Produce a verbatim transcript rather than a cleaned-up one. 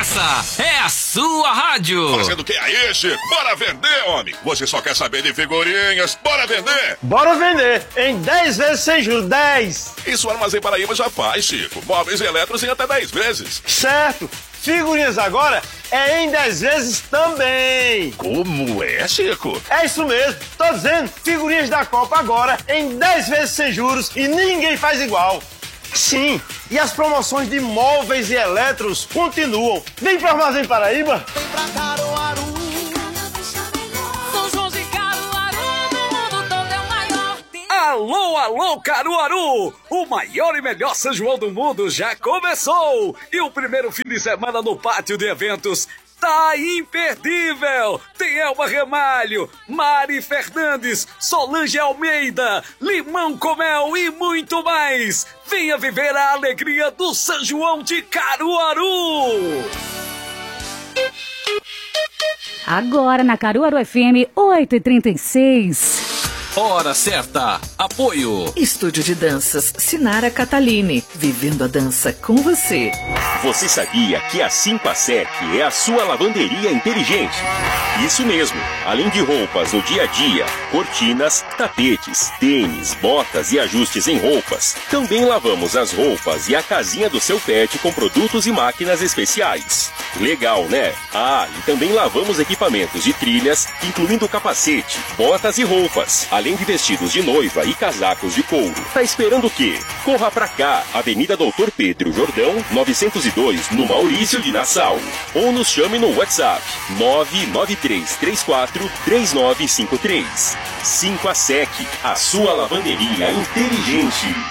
Essa é a sua rádio. Fazendo o que aí, Chico? Bora vender, homem. Você só quer saber de figurinhas. Bora vender. Bora vender em dez vezes sem juros. dez. Isso o Armazém Paraíba já faz, Chico. Móveis e eletros em até dez vezes. Certo. Figurinhas agora é em dez vezes também. Como é, Chico? É isso mesmo. Tô dizendo, figurinhas da Copa agora em dez vezes sem juros e ninguém faz igual. Sim, e as promoções de móveis e eletros continuam. Vem pro Armazém Paraíba. Vem pra Caruaru. São João de Caruaru, no mundo todo é o maior. Alô, alô, Caruaru! O maior e melhor São João do mundo já começou! E o primeiro fim de semana no pátio de eventos tá imperdível! Tem Elba Ramalho, Mari Fernandes, Solange Almeida, Limão com Mel e muito mais! Venha viver a alegria do São João de Caruaru! Agora na Caruaru F M oito e trinta e seis. Hora certa. Apoio. Estúdio de Danças Sinara Catalini. Vivendo a dança com você. Você sabia que a cinco a Sec é a sua lavanderia inteligente? Isso mesmo. Além de roupas no dia a dia, cortinas, tapetes, tênis, botas e ajustes em roupas, também lavamos as roupas e a casinha do seu pet com produtos e máquinas especiais. Legal, né? Ah, e também lavamos equipamentos de trilhas, incluindo capacete, botas e roupas, além de vestidos de noiva e casacos de couro. Tá esperando o quê? Corra pra cá, Avenida Doutor Pedro Jordão, novecentos e dois, no Maurício de Nassau. Ou nos chame no WhatsApp nove nove três três quatro três nove cinco três. cinco a Sec, a sua lavanderia inteligente.